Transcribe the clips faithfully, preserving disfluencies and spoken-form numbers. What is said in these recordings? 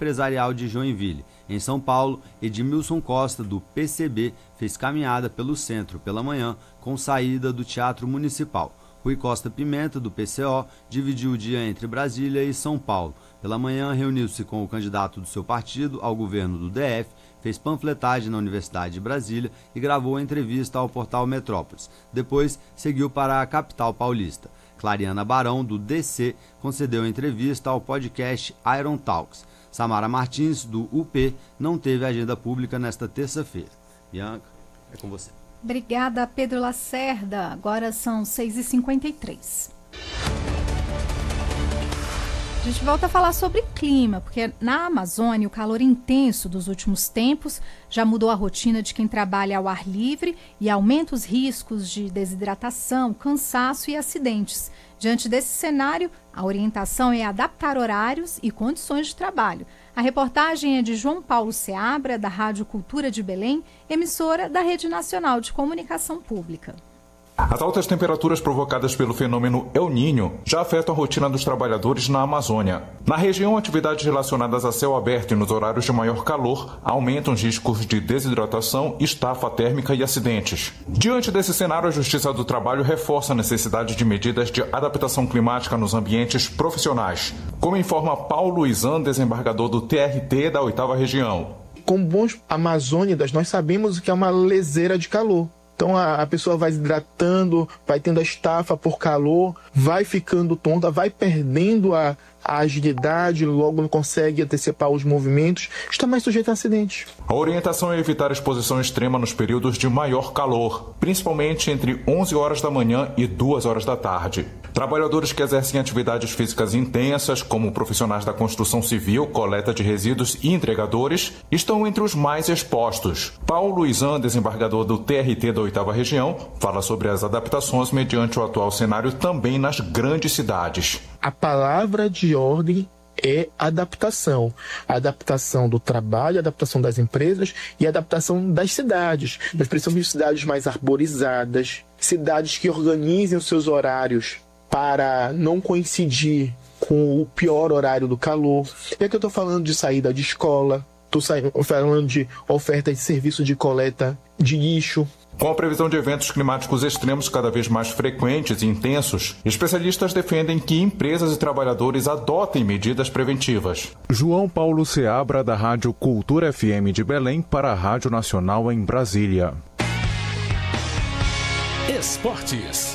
Empresarial de Joinville. Em São Paulo, Edmilson Costa, do P C B, fez caminhada pelo centro pela manhã com saída do Teatro Municipal. Rui Costa Pimenta, do P C O, dividiu o dia entre Brasília e São Paulo. Pela manhã, reuniu-se com o candidato do seu partido ao governo do D F, fez panfletagem na Universidade de Brasília e gravou a entrevista ao portal Metrópolis. Depois, seguiu para a capital paulista. Clariana Barão, do D C, concedeu entrevista ao podcast Iron Talks. Samara Martins, do U P, não teve agenda pública nesta terça-feira. Bianca, é com você. Obrigada, Pedro Lacerda. Agora são seis e cinquenta e três. A gente volta a falar sobre clima, porque na Amazônia o calor intenso dos últimos tempos já mudou a rotina de quem trabalha ao ar livre e aumenta os riscos de desidratação, cansaço e acidentes. Diante desse cenário, a orientação é adaptar horários e condições de trabalho. A reportagem é de João Paulo Seabra, da Rádio Cultura de Belém, emissora da Rede Nacional de Comunicação Pública. As altas temperaturas provocadas pelo fenômeno El Niño já afetam a rotina dos trabalhadores na Amazônia. Na região, atividades relacionadas a céu aberto e nos horários de maior calor aumentam os riscos de desidratação, estafa térmica e acidentes. Diante desse cenário, a Justiça do Trabalho reforça a necessidade de medidas de adaptação climática nos ambientes profissionais, como informa Paulo Izan, desembargador do T R T da oitava Região. Como bons amazônidas, nós sabemos o que é uma leseira de calor. Então a, a pessoa vai desidratando, vai tendo a estafa por calor, vai ficando tonta, vai perdendo a, a agilidade, logo não consegue antecipar os movimentos, está mais sujeito a acidentes. A orientação é evitar exposição extrema nos períodos de maior calor, principalmente entre onze horas da manhã e duas horas da tarde. Trabalhadores que exercem atividades físicas intensas, como profissionais da construção civil, coleta de resíduos e entregadores, estão entre os mais expostos. Paulo Izan, desembargador do T R T da oitava Região, fala sobre as adaptações mediante o atual cenário também nas grandes cidades. A palavra de ordem é adaptação. A adaptação do trabalho, a adaptação das empresas e a adaptação das cidades. Nós precisamos de cidades mais arborizadas, cidades que organizem os seus horários para não coincidir com o pior horário do calor. É que eu estou falando de saída de escola, estou falando de oferta de serviço de coleta de lixo. Com a previsão de eventos climáticos extremos cada vez mais frequentes e intensos, especialistas defendem que empresas e trabalhadores adotem medidas preventivas. João Paulo Seabra, da Rádio Cultura F M de Belém, para a Rádio Nacional em Brasília. Esportes.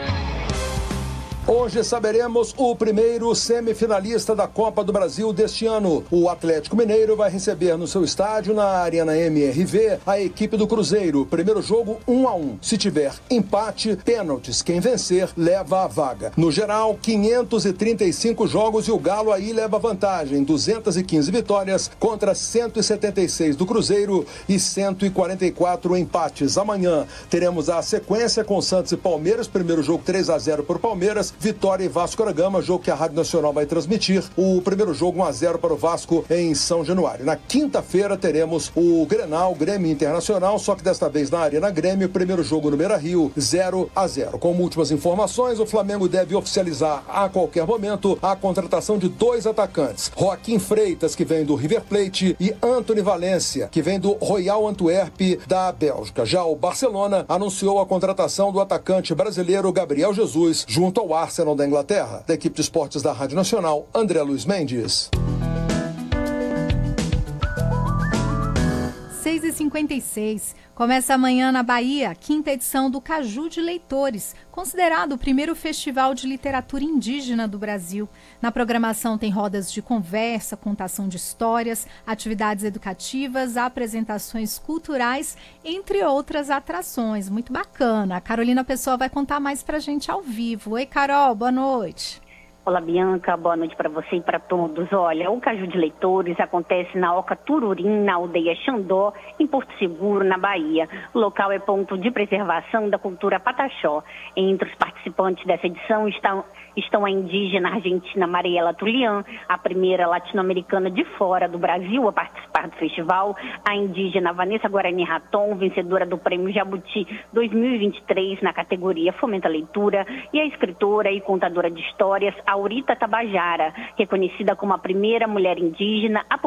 Hoje saberemos o primeiro semifinalista da Copa do Brasil deste ano. O Atlético Mineiro vai receber no seu estádio, na Arena M R V, a equipe do Cruzeiro. Primeiro jogo um a um. Se tiver empate, pênaltis. Quem vencer leva a vaga. No geral, quinhentos e trinta e cinco jogos e o Galo aí leva vantagem. duzentas e quinze vitórias contra cento e setenta e seis do Cruzeiro e cento e quarenta e quatro empates. Amanhã teremos a sequência com Santos e Palmeiras. Primeiro jogo três a zero por Palmeiras. Vitória e Vasco da Gama, jogo que a Rádio Nacional vai transmitir. O primeiro jogo um a zero para o Vasco em São Januário. Na quinta-feira teremos o Grenal, Grêmio Internacional, só que desta vez na Arena Grêmio, primeiro jogo no Beira-Rio, zero a zero. Com últimas informações, o Flamengo deve oficializar a qualquer momento a contratação de dois atacantes. Joaquim Freitas, que vem do River Plate, e Antony Valência, que vem do Royal Antwerp da Bélgica. Já o Barcelona anunciou a contratação do atacante brasileiro Gabriel Jesus, junto ao Arsenal da Inglaterra. Da equipe de esportes da Rádio Nacional, André Luiz Mendes. seis e cinquenta e seis. Começa amanhã na Bahia a quinta edição do Caju de Leitores, considerado o primeiro festival de literatura indígena do Brasil. Na programação tem rodas de conversa, contação de histórias, atividades educativas, apresentações culturais, entre outras atrações. Muito bacana. A Carolina Pessoa vai contar mais pra gente ao vivo. Oi, Carol, boa noite. Olá, Bianca, boa noite para você e para todos. Olha, o Caju de Leitores acontece na Oca Tururim, na aldeia Xandó, em Porto Seguro, na Bahia. O local é ponto de preservação da cultura pataxó. Entre os participantes dessa edição estão, estão a indígena argentina Mariela Tulian, a primeira latino-americana de fora do Brasil a participar do festival, a indígena Vanessa Guarani Raton, vencedora do Prêmio Jabuti dois mil e vinte e três na categoria Fomenta a Leitura, e a escritora e contadora de histórias Aurita Tabajara, reconhecida como a primeira mulher indígena a